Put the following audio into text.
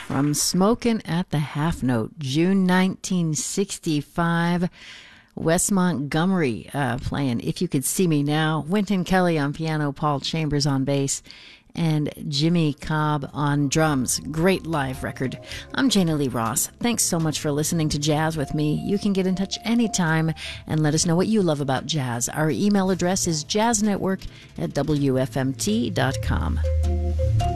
from Smokin' at the Half Note, June 1965. Wes Montgomery playing If You Could See Me Now, Wynton Kelly on piano, Paul Chambers on bass, and Jimmy Cobb on drums. Great live record. I'm Jana Lee Ross. Thanks so much for listening to Jazz with me. You can get in touch anytime and let us know what you love about jazz. Our email address is jazznetwork@wfmt.com.